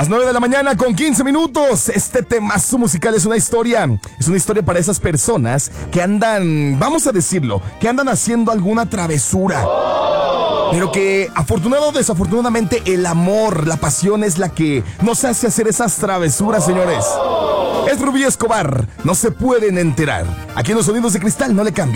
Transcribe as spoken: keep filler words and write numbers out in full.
Las nueve de la mañana con quince minutos. Este temazo musical es una historia. Es una historia para esas personas que andan, vamos a decirlo, que andan haciendo alguna travesura. Pero que afortunado o desafortunadamente el amor, la pasión es la que nos hace hacer esas travesuras, señores. Es Rubí Escobar. No se pueden enterar. Aquí en los Sonidos de Cristal no le cambia.